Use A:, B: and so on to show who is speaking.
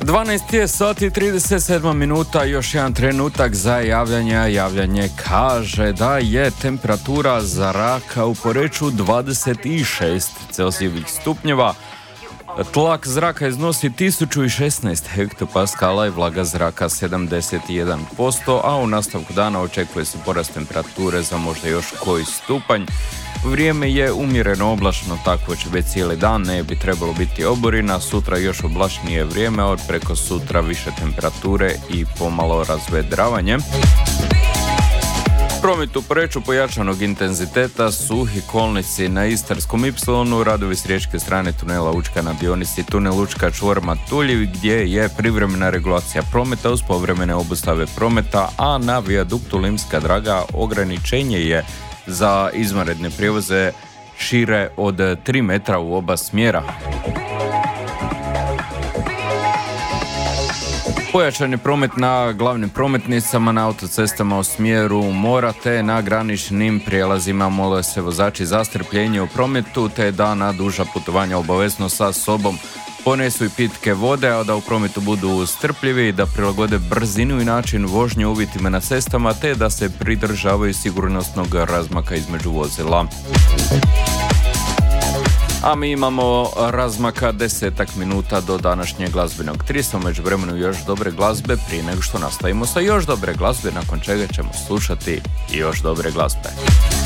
A: 12 je sati i 37 minuta, još jedan trenutak za javljanje. Javljanje kaže da je temperatura zraka u Poreču 26 Celzijevih stupnjeva. Tlak zraka iznosi 1016 hektopaskala i vlaga zraka 71%, a u nastavku dana očekuje se porast temperature za možda još koji stupanj. Vrijeme je umjereno oblačno, tako će biti cijeli dan, ne bi trebalo biti oborina, sutra još oblačnije vrijeme, od preko sutra više temperature i pomalo razvedravanje. Promet u Poreču pojačanog intenziteta, suhi kolnici na Istarskom Y, radovi s riječke strane tunela Učka na dionici tunel Učka čvor Matuljevi, gdje je privremena regulacija prometa uz povremene obustave prometa, a na vijaduktu Limska Draga ograničenje je za izvanredne prijevoze šire od 3 metra u oba smjera. Pojačan je promet na glavnim prometnicama, na autocestama u smjeru mora te na graničnim prijelazima. Mole se vozači za strpljenje u prometu te da na duža putovanja obavezno sa sobom ponesu i pitke vode, a da u prometu budu strpljivi, da prilagode brzinu i način vožnje uvjetima na cestama te da se pridržavaju sigurnosnog razmaka između vozila. A mi imamo razmaka 10 minuta do današnjeg glazbenog trisa. U međuvremenu još dobre glazbe prije nego što nastavimo sa još dobre glazbe, nakon čega ćemo slušati još dobre glazbe.